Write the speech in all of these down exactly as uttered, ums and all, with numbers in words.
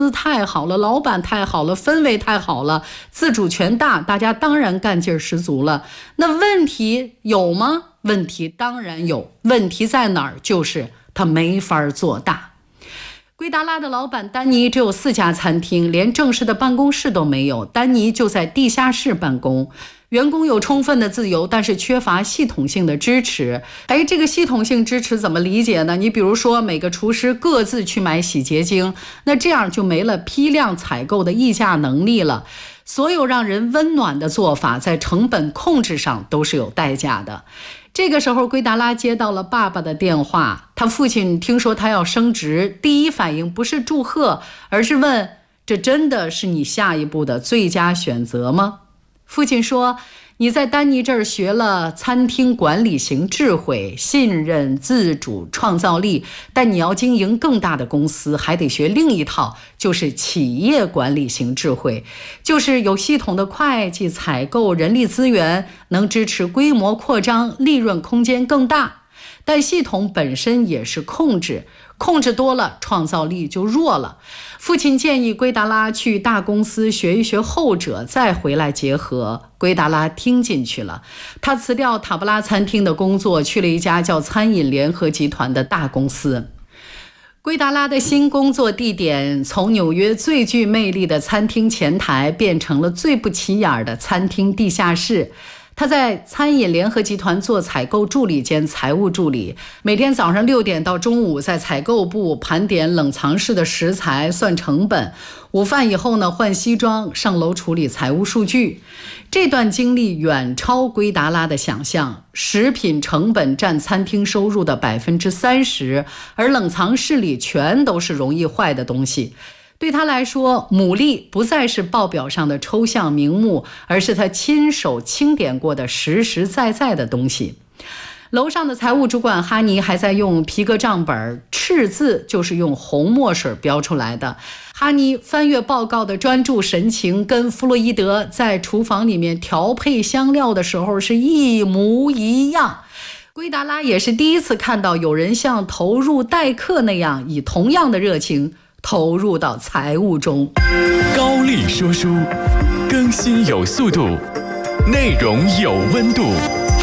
太好了，老板太好了，氛围太好了，自主权大，大家当然干劲儿十足了。那问题有吗？问题当然有，问题在哪儿？就是他没法做大。圭达拉的老板丹尼只有四家餐厅，连正式的办公室都没有，丹尼就在地下室办公。员工有充分的自由，但是缺乏系统性的支持。哎，这个系统性支持怎么理解呢？你比如说每个厨师各自去买洗洁精，那这样就没了批量采购的议价能力了。所有让人温暖的做法在成本控制上都是有代价的。这个时候圭达拉接到了爸爸的电话，他父亲听说他要升职，第一反应不是祝贺，而是问，这真的是你下一步的最佳选择吗？父亲说，你在丹尼这儿学了餐厅管理型智慧、信任、自主、创造力，但你要经营更大的公司，还得学另一套，就是企业管理型智慧，就是有系统的会计、采购、人力资源，能支持规模扩张，利润空间更大。但系统本身也是控制，控制多了，创造力就弱了。父亲建议圭达拉去大公司学一学后者，再回来结合。圭达拉听进去了，他辞掉塔布拉餐厅的工作，去了一家叫餐饮联合集团的大公司。圭达拉的新工作地点从纽约最具魅力的餐厅前台变成了最不起眼的餐厅地下室。他在餐饮联合集团做采购助理兼财务助理，每天早上六点到中午在采购部盘点冷藏室的食材，算成本。午饭以后呢，换西装上楼处理财务数据。这段经历远超圭达拉的想象，食品成本占餐厅收入的百分之三十，而冷藏室里全都是容易坏的东西。对他来说，牡蛎不再是报表上的抽象名目，而是他亲手清点过的实实在在的东西。楼上的财务主管哈尼还在用皮革账本，赤字就是用红墨水标出来的。哈尼翻阅报告的专注神情，跟弗洛伊德在厨房里面调配香料的时候是一模一样。圭达拉也是第一次看到有人像投入待客那样，以同样的热情投入到财务中。 高丽说书，更新有速度，内容有温度。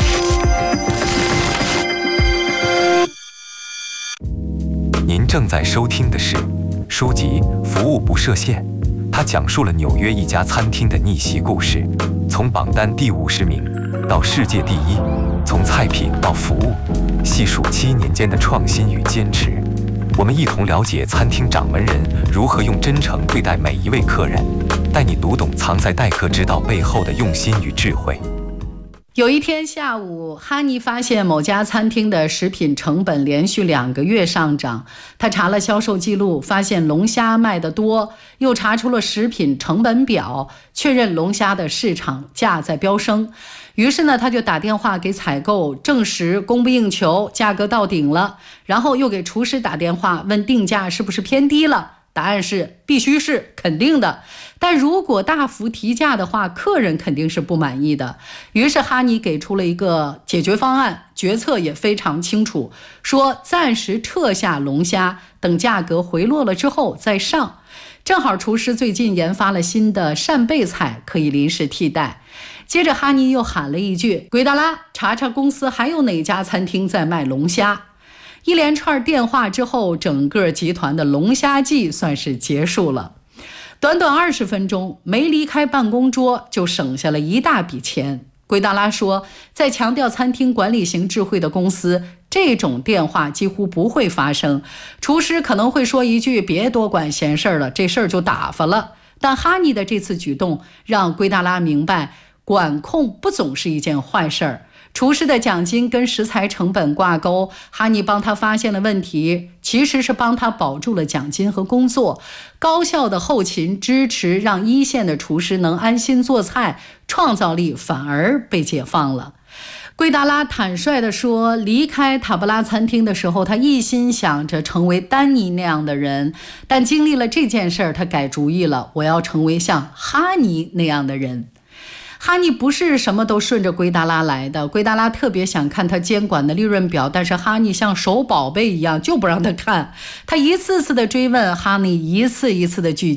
您正在收听的是书籍《服务不设限》，它讲述了纽约一家餐厅的逆袭故事，从榜单第五十名到世界第一，从菜品到服务，细数七年间的创新与坚持。我们一同了解餐厅掌门人如何用真诚对待每一位客人，带你读懂藏在待客之道背后的用心与智慧。 有一天下午，哈尼发现某家餐厅的食品成本连续两个月上涨。他查了销售记录，发现龙虾卖得多，又查出了食品成本表，确认龙虾的市场价在飙升。于是呢，他就打电话给采购，证实供不应求，价格到顶了。然后又给厨师打电话，问定价是不是偏低了。答案是必须是肯定的，但如果大幅提价的话，客人肯定是不满意的。于是哈尼给出了一个解决方案，决策也非常清楚，说暂时撤下龙虾，等价格回落了之后再上。正好厨师最近研发了新的扇贝菜，可以临时替代。接着哈尼又喊了一句，圭达拉，查查公司还有哪家餐厅在卖龙虾。一连串电话之后，整个集团的龙虾季算是结束了。短短二十分钟，没离开办公桌就省下了一大笔钱。圭达拉说，在强调餐厅管理型智慧的公司，这种电话几乎不会发生。厨师可能会说一句，别多管闲事了，这事儿就打发了。但哈尼的这次举动让圭达拉明白，管控不总是一件坏事儿。厨师的奖金跟食材成本挂钩，哈尼帮他发现了问题，其实是帮他保住了奖金和工作。高效的后勤支持让一线的厨师能安心做菜，创造力反而被解放了。圭达拉坦率地说，离开塔布拉餐厅的时候，他一心想着成为丹尼那样的人，但经历了这件事儿，他改主意了，我要成为像哈尼那样的人。 哈尼不是什么都顺着圭达拉来的，圭达拉特别想看他监管的利润表，但是哈尼像守宝贝一样就不让他看，他一次次的追问，哈尼一次一次的拒绝。